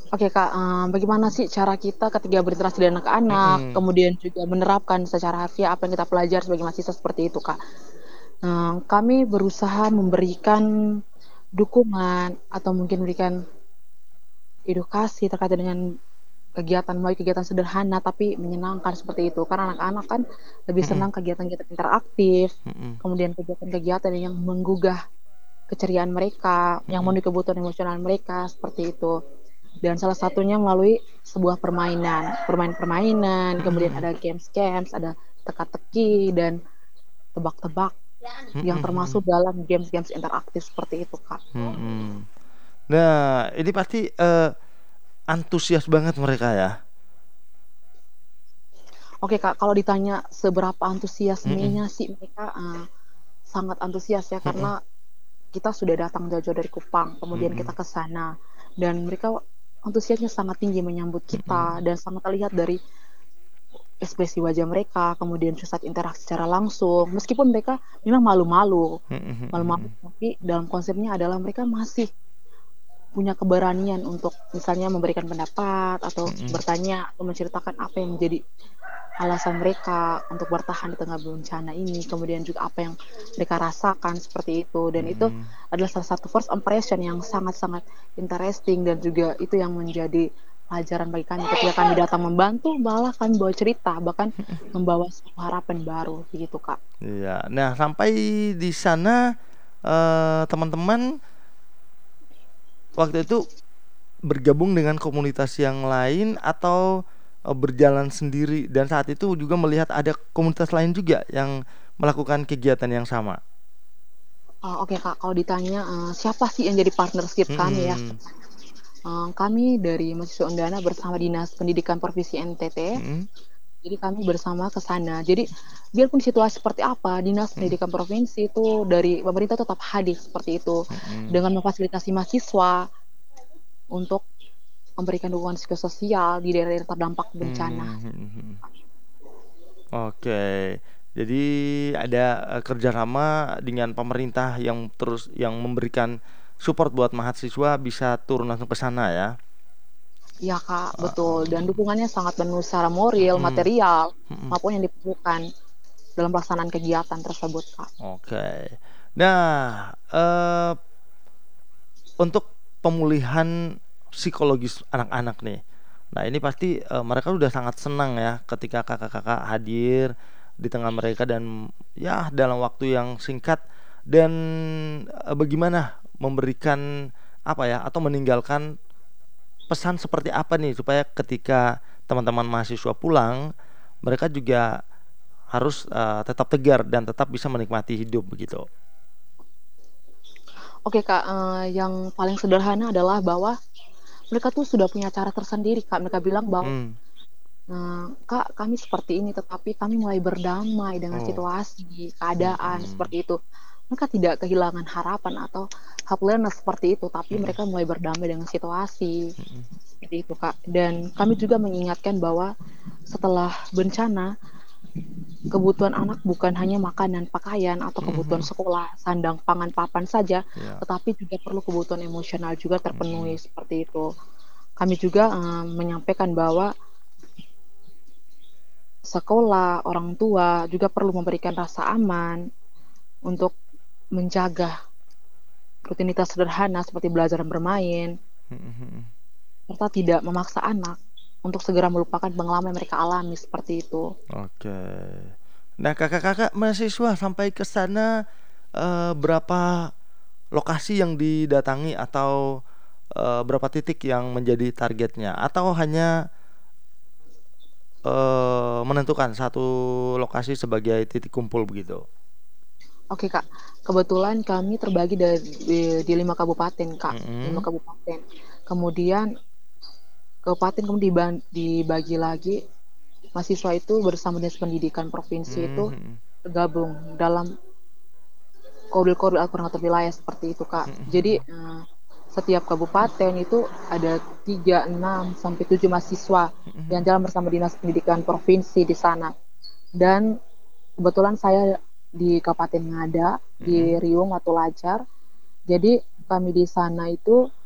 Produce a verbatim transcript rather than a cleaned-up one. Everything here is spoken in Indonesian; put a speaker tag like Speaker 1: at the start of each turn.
Speaker 1: Oke Kak, eee, bagaimana sih cara kita ketika berinteraksi dengan anak-anak,
Speaker 2: Mhm.
Speaker 1: kemudian juga menerapkan secara harfiah apa yang kita pelajari sebagai mahasiswa seperti itu, Kak. Eee, kami berusaha memberikan dukungan atau mungkin memberikan edukasi terkait dengan kegiatan, mulai kegiatan sederhana tapi menyenangkan seperti itu. Karena anak-anak kan lebih
Speaker 2: Mhm.
Speaker 1: senang kegiatan-kegiatan interaktif,
Speaker 2: Mhm.
Speaker 1: kemudian kegiatan-kegiatan yang menggugah keceriaan mereka, yang
Speaker 2: Mhm.
Speaker 1: memenuhi kebutuhan emosional mereka, seperti itu. Dan salah satunya melalui sebuah permainan, permainan-permainan,
Speaker 2: Mhm
Speaker 1: kemudian
Speaker 2: mhm.
Speaker 1: ada games-games, ada teka-teki, dan tebak-tebak,
Speaker 2: Mhm
Speaker 1: yang
Speaker 2: mhm.
Speaker 1: termasuk dalam games-games interaktif seperti itu, Kak.
Speaker 2: Mhm. Nah, ini pasti, eee, antusias banget mereka ya?
Speaker 1: Oke, Kak, kalau ditanya seberapa
Speaker 2: Mhm.
Speaker 1: antusiasmenya sih mereka, eee, sangat antusias ya,
Speaker 2: Mhm.
Speaker 1: karena kita sudah datang jauh-jauh dari Kupang, kemudian kita
Speaker 2: Mhm.
Speaker 1: ke sana, dan mereka antusiasnya sangat tinggi menyambut kita,
Speaker 2: Mhm.
Speaker 1: dan sangat terlihat dari ekspresi wajah mereka, kemudian saat interaksi secara langsung, meskipun mereka memang malu-malu,
Speaker 2: Mhm mhm
Speaker 1: malu-malu
Speaker 2: mhm.
Speaker 1: tapi dalam konsepnya adalah mereka masih punya keberanian untuk misalnya memberikan pendapat atau
Speaker 2: Mhm.
Speaker 1: bertanya atau menceritakan apa yang menjadi alasan mereka untuk bertahan di tengah bencana ini, kemudian juga apa yang mereka rasakan seperti itu, dan itu
Speaker 2: Mhm.
Speaker 1: adalah salah satu first impression yang sangat-sangat interesting dan juga itu yang menjadi pelajaran bagi kami ketika kami datang membantu, malah kami bawa cerita, bahkan
Speaker 2: Mhm.
Speaker 1: membawa sebuah harapan baru, begitu, Kak.
Speaker 2: Iya. Nah, sampai di sana, eee, teman-teman waktu itu bergabung dengan komunitas yang lain atau, eee, berjalan sendiri dan saat itu juga melihat ada komunitas lain juga yang melakukan kegiatan yang sama?
Speaker 1: Oh, oke, Kak, kalau ditanya, eee, siapa sih yang jadi partnership kami ya,
Speaker 2: Mhm.
Speaker 1: eee, kami dari mahasiswa Undana bersama Dinas Pendidikan Provinsi N T T,
Speaker 2: Mhm.
Speaker 1: jadi kami bersama ke sana. Jadi, biarpun situasi seperti apa, Dinas
Speaker 2: Mhm.
Speaker 1: Pendidikan Provinsi itu dari pemerintah tetap hadir seperti itu,
Speaker 2: Mhm.
Speaker 1: dengan memfasilitasi mahasiswa untuk memberikan dukungan psikososial di daerah-daerah terdampak bencana.
Speaker 2: Mmm, mhm mhm. Oke. Jadi ada, eee, kerja sama dengan pemerintah yang terus yang memberikan support buat mahasiswa bisa turun langsung ke sana ya?
Speaker 1: Iya, Kak, betul, dan
Speaker 2: Heeh.
Speaker 1: dukungannya sangat penuh secara moral,
Speaker 2: Mhm.
Speaker 1: material,
Speaker 2: Mhm.
Speaker 1: maupun yang diperlukan dalam pelaksanaan kegiatan tersebut, Kak.
Speaker 2: Oke. Nah, eee untuk pemulihan psikologis anak-anak nih. Nah, ini pasti, eee, mereka udah sangat senang ya ketika Kakak-Kakak hadir di tengah mereka dan ya dalam waktu yang singkat dan, eee, bagaimana memberikan apa ya, atau meninggalkan pesan seperti apa nih supaya ketika teman-teman mahasiswa pulang, mereka juga harus, eee, tetap tegar dan tetap bisa menikmati hidup begitu?
Speaker 1: Oke, Kak, eee, yang paling sederhana adalah bahwa mereka tuh sudah punya cara tersendiri, Kak. Mereka bilang bahwa,
Speaker 2: Mmm.
Speaker 1: eee, "Kak, kami seperti ini, tetapi kami mulai berdamai dengan
Speaker 2: Oh.
Speaker 1: situasi, keadaan,"
Speaker 2: Mhm.
Speaker 1: seperti itu. Mereka tidak kehilangan harapan atau hopelessness seperti itu, tapi
Speaker 2: Mhm.
Speaker 1: mereka mulai berdamai dengan situasi,
Speaker 2: Mhm.
Speaker 1: seperti itu, Kak. Dan kami juga mengingatkan bahwa setelah bencana, kebutuhan anak bukan hanya makanan, pakaian, atau
Speaker 2: Mhm
Speaker 1: kebutuhan
Speaker 2: mhm.
Speaker 1: sekolah, sandang, pangan, papan saja,
Speaker 2: Iya.
Speaker 1: tetapi juga perlu kebutuhan emosional juga terpenuhi,
Speaker 2: Mhm.
Speaker 1: seperti itu. Kami juga, eee, menyampaikan bahwa sekolah, orang tua, juga perlu memberikan rasa aman untuk menjaga rutinitas sederhana seperti belajar dan bermain
Speaker 2: Mhm mhm.
Speaker 1: serta tidak memaksa anak untuk segera melupakan pengalaman yang mereka alami, seperti itu.
Speaker 2: Oke. Nah, Kakak-Kakak mahasiswa sampai ke sana, eee, berapa lokasi yang didatangi atau, eee, berapa titik yang menjadi targetnya? Atau hanya eee, menentukan satu lokasi sebagai titik kumpul begitu?
Speaker 1: Oke, Kak, kebetulan kami terbagi dari di di lima kabupaten, Kak, lima
Speaker 2: Mhm.
Speaker 1: kabupaten. Kemudian kabupaten kemudian diban dibagi lagi, mahasiswa itu bersama Dinas Pendidikan Provinsi
Speaker 2: Mmm,
Speaker 1: itu
Speaker 2: mhm.
Speaker 1: tergabung dalam kodul-kodul alternatif wilayah seperti itu, Kak.
Speaker 2: Mhm
Speaker 1: Jadi,
Speaker 2: mhm.
Speaker 1: eee, setiap kabupaten itu ada tiga, enam, sampai tujuh mahasiswa
Speaker 2: Mhm
Speaker 1: yang
Speaker 2: mhm.
Speaker 1: jalan bersama Dinas Pendidikan Provinsi di sana. Dan kebetulan saya di Kabupaten Ngada, di
Speaker 2: Mhm.
Speaker 1: Riung Watulajar. Jadi kami di sana itu